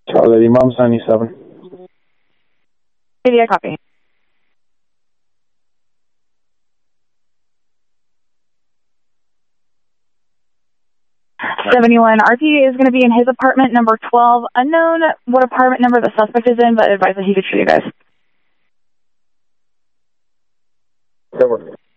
Charlie, Mom's 97. Maybe I copy. RP is going to be in his apartment, number 12. Unknown what apartment number the suspect is in, but advise that he could shoot you guys. Over.